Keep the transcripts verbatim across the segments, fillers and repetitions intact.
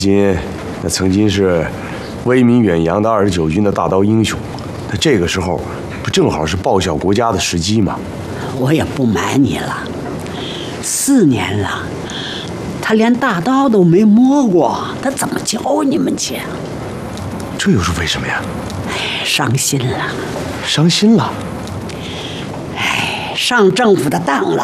今那曾经是威名远扬的二十九军的大刀英雄，那这个时候不正好是报效国家的时机吗？ 我也不瞒你了，四年了，他连大刀都没摸过，他怎么教你们去？ 这又是为什么呀？ 哎，伤心了， 伤心了。 哎，上政府的当了。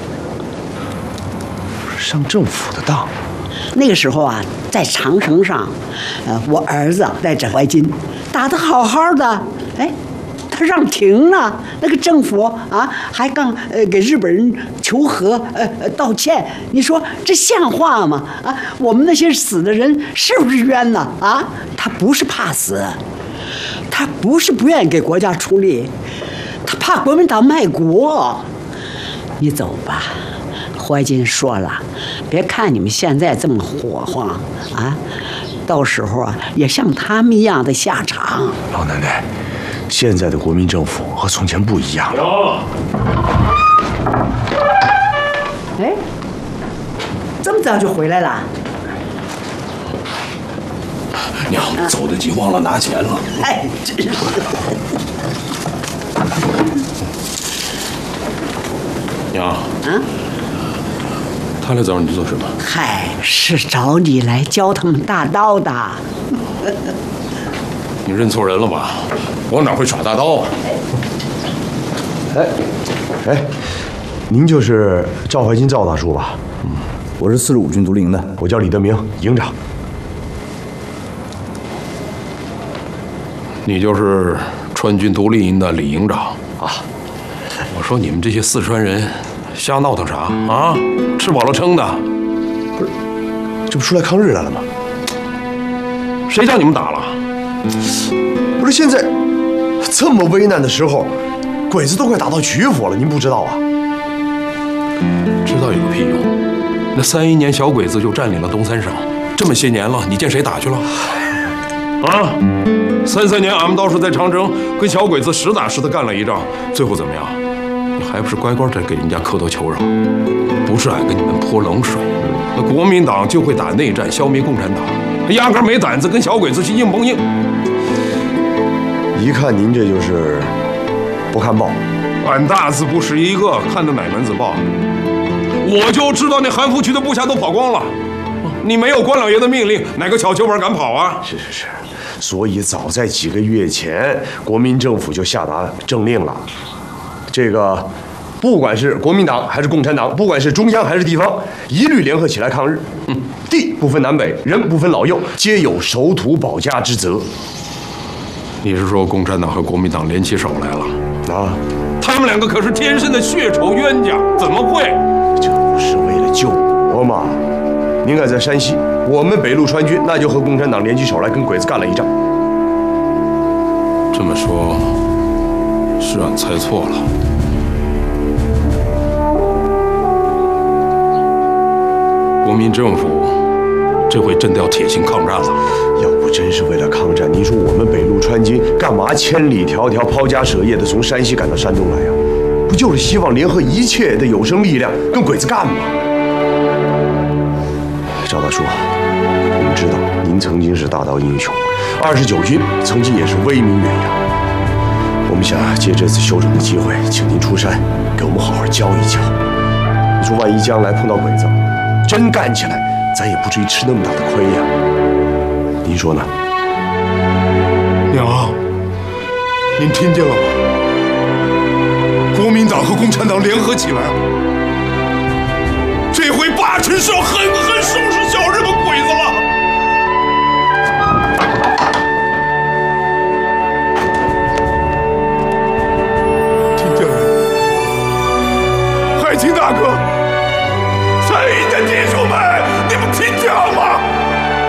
上政府的当？ 那个时候啊，在长城上，呃，我儿子在指怀金，打得好好的，哎，他让停了，那个政府啊，还刚呃给日本人求和，呃呃道歉。你说这像话吗？啊，我们那些死的人是不是冤呢？啊，他不是怕死，他不是不愿意给国家出力，他怕国民党卖国。你走吧。怀金说了，别看你们现在这么火慌啊，到时候啊也像他们一样的下场。 老奶奶，现在的国民政府和从前不一样了。 哎，这么早就回来了？ 娘，走得急忘了拿钱了。 哎，真是。 娘。 啊？ 他来找你做什么？ 嗨，是找你来教他们大刀的。 你认错人了吧？我哪会耍大刀啊？ 哎，哎，您就是赵怀金赵大叔吧？ 嗯，我是四十五军独立营的， 我叫李德明，营长。 你就是川军独立营的李营长啊？我说你们这些四川人。瞎闹腾啥啊？吃饱了撑的， 不是？这不出来抗日来了吗？ 谁叫你们打了？ 不是现在这么危难的时候，鬼子都快打到曲阜了，您不知道啊？ 知道有个屁用！那三一年小鬼子就占领了东三省，这么些年了，你见谁打去了？啊！三三年俺们倒是在长征跟小鬼子实打实的干了一仗，最后怎么样？你还不是乖乖的给人家磕头求饶？不是俺给你们泼冷水，那国民党就会打内战消灭共产党，压根没胆子跟小鬼子去硬碰硬。 一看您这就是不看报。 俺大字不识一个，看的哪门子报？我就知道那韩复渠的部下都跑光了，你没有关老爷的命令，哪个小酒馆敢跑啊？ 是是是，所以早在几个月前，国民政府就下达政令了。这个，不管是国民党还是共产党，不管是中央还是地方，一律联合起来抗日。嗯，地不分南北，人不分老幼，皆有守土保家之责。 你是说共产党和国民党联起手来了？ 啊， 他们两个可是天生的血仇冤家，怎么会？ 这不是为了救国吗？您看在山西，我们北路川军那就和共产党联起手来，跟鬼子干了一仗。 这么说，是俺猜错了。国民政府这回真的要铁心抗战了。 要不真是为了抗战，您说我们北路川军干嘛千里迢迢抛家舍业的从山西赶到山东来呀？不就是希望联合一切的有生力量跟鬼子干吗？赵大叔，我们知道您曾经是大刀英雄，二十九军曾经也是威名远扬。我们想借这次休整的机会，请您出山给我们好好教一教。你说万一将来碰到鬼子，真干起来，咱也不至于吃那么大的亏呀。您说呢？ 娘，您听见了吗？国民党和共产党联合起来，这回八成是要狠